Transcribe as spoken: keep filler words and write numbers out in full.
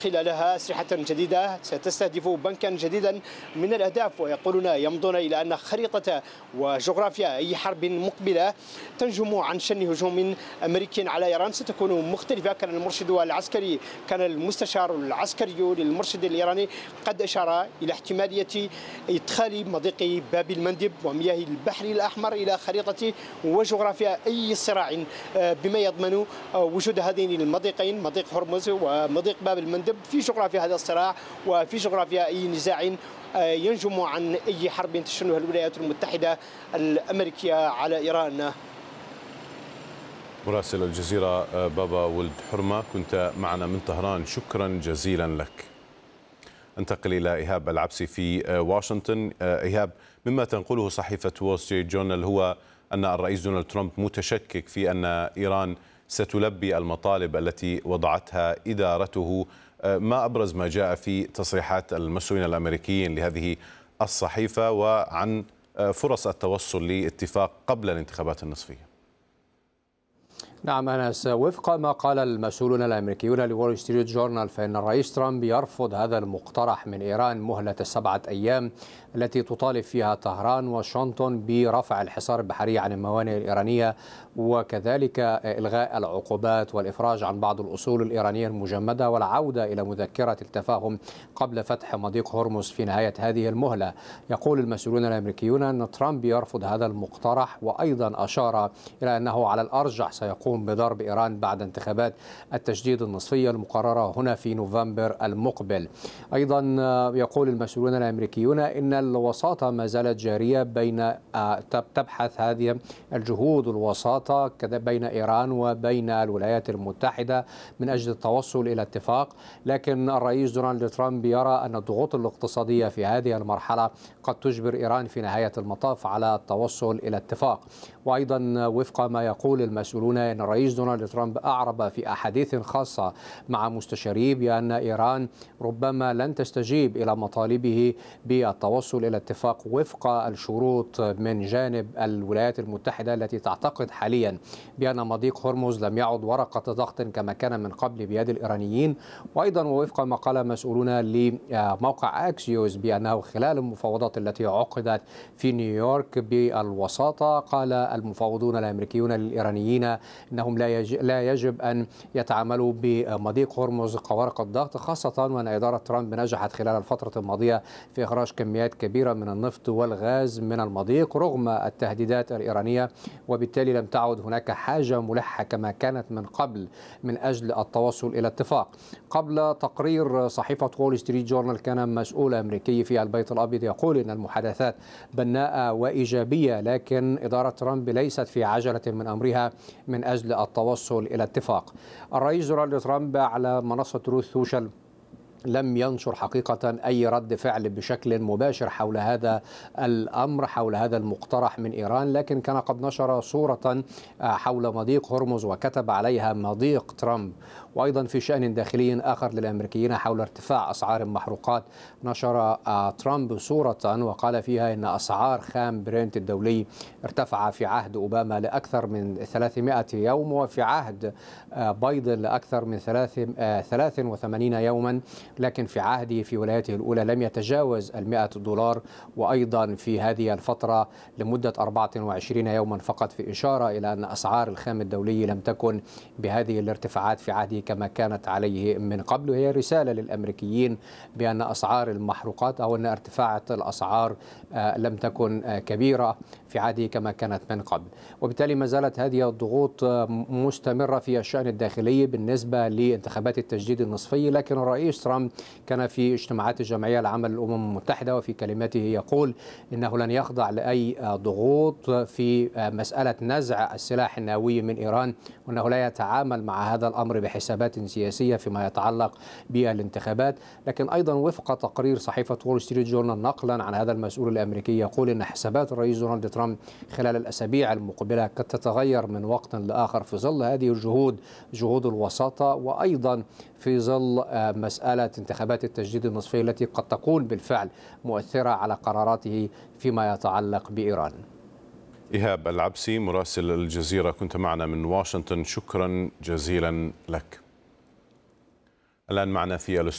خلالها أسلحة جديدة ستستهدف بنكا جديدا من الأهداف، ويقولون يمضون إلى أن خريطة وجغرافيا أي حرب مقبلة تنجم عن شن هجوم أمريكي على إيران ستكون مختلفة. كان المرشد العسكري كان المستشار العسكري للمرشد الإيراني قد أشار إلى احتمالية إدخال مضيق باب المندب ومياه البحر الأحمر إلى خريطة وجغرافيا أي صراع، بما يضمن وجود هذين المضيقين، مضيق هرمز ومضيق باب المندب، في جغرافيا هذا الصراع وفي جغرافيا أي نزاع ينجم عن أي حرب تشنها الولايات المتحدة الأمريكية على إيران. مراسل الجزيرة بابا ولد حرمة كنت معنا من طهران، شكرا جزيلا لك. انتقل إلى إيهاب العبسي في واشنطن. إيهاب، مما تنقله صحيفة وول ستريت جورنال هو أن الرئيس دونالد ترامب متشكك في أن إيران ستلبي المطالب التي وضعتها إدارته. ما أبرز ما جاء في تصريحات المسؤولين الأمريكيين لهذه الصحيفة وعن فرص التوصل لاتفاق قبل الانتخابات النصفية؟ نعم أنس، وفق ما قال المسؤولون الأمريكيون لوول ستريت جورنال فإن الرئيس ترامب يرفض هذا المقترح من إيران مهلة السبعة أيام التي تطالب فيها طهران وواشنطن برفع الحصار البحري عن الموانئ الإيرانية، وكذلك إلغاء العقوبات والإفراج عن بعض الأصول الإيرانية المجمدة والعودة إلى مذكرة التفاهم قبل فتح مضيق هرمز في نهاية هذه المهلة. يقول المسؤولون الأمريكيون أن ترامب يرفض هذا المقترح، وأيضا أشار إلى أنه على الأرجح سيقوم بضرب إيران بعد انتخابات التجديد النصفية المقررة هنا في نوفمبر المقبل. أيضا يقول المسؤولون الأمريكيون إن الوساطة ما زالت جارية بين تبحث هذه الجهود الوساطة كذا بين إيران وبين الولايات المتحدة من أجل التوصل إلى اتفاق، لكن الرئيس دونالد ترامب يرى أن الضغوط الاقتصادية في هذه المرحلة قد تجبر إيران في نهاية المطاف على التوصل إلى اتفاق. وأيضا وفق ما يقول المسؤولون أن الرئيس دونالد ترامب أعرب في أحاديث خاصة مع مستشاريه بأن إيران ربما لن تستجيب إلى مطالبه بالتوصل إلى اتفاق وفق الشروط من جانب الولايات المتحدة التي تعتقد حاليا بأن مضيق هرمز لم يعد ورقة ضغط كما كان من قبل بيد الإيرانيين. وأيضا وفق ما قال مسؤولون لموقع أكسيوس بأنه خلال المفاوضات التي عقدت في نيويورك بالوساطة قال المفاوضون الأمريكيون للإيرانيين إنهم لا يجب أن يتعاملوا بمضيق هرمز كورقة ضغط، خاصة وأن إدارة ترامب نجحت خلال الفترة الماضية في إخراج كميات كبيرة من النفط والغاز من المضيق رغم التهديدات الإيرانية، وبالتالي لم تعد هناك حاجة ملحة كما كانت من قبل من أجل التوصل إلى اتفاق. قبل تقرير صحيفة وول ستريت جورنال كان مسؤول أمريكي في البيت الأبيض يقول إن المحادثات بناءة وإيجابية، لكن إدارة ترامب ليست في عجلة من أمرها من أجل التوصل إلى اتفاق. الرئيس دونالد ترامب على منصة تروث سوشيال لم ينشر حقيقة أي رد فعل بشكل مباشر حول هذا الأمر، حول هذا المقترح من إيران، لكن كان قد نشر صورة حول مضيق هرمز وكتب عليها مضيق ترامب. وأيضا في شأن داخلي آخر للأمريكيين حول ارتفاع أسعار المحروقات نشر ترامب صورة وقال فيها إن أسعار خام برنت الدولي ارتفع في عهد أوباما لأكثر من ثلاثمائة يوم وفي عهد بايدن لأكثر من ثلاث وثمانين يوما، لكن في عهده في ولايته الأولى لم يتجاوز المئة دولار، وأيضا في هذه الفترة لمدة أربعة وعشرين يوما فقط، في إشارة إلى أن أسعار الخام الدولي لم تكن بهذه الارتفاعات في عهده كما كانت عليه من قبل. وهي رسالة للأمريكيين بأن أسعار المحروقات أو أن ارتفاعات الأسعار لم تكن كبيرة في عهده كما كانت من قبل، وبالتالي ما زالت هذه الضغوط مستمرة في الشأن الداخلي بالنسبة لانتخابات التجديد النصفي. لكن الرئيس ترامب كان في اجتماعات الجمعية العامة للأمم المتحدة وفي كلمته يقول إنه لن يخضع لأي ضغوط في مسألة نزع السلاح النووي من إيران، وأنه لا يتعامل مع هذا الأمر بحسابات سياسية فيما يتعلق بالانتخابات. لكن أيضا وفق تقرير صحيفة وول ستريت جورنال نقلا عن هذا المسؤول الأمريكي يقول إن حسابات الرئيس دونالد ترامب خلال الأسابيع المقبلة قد تتغير من وقت لآخر في ظل هذه الجهود، جهود الوساطة، وأيضا في ظل مسألة انتخابات التجديد النصفي التي قد تكون بالفعل مؤثرة على قراراته فيما يتعلق بإيران. إيهاب العبسي مراسل الجزيرة كنت معنا من واشنطن، شكرا جزيلا لك. الآن معنا في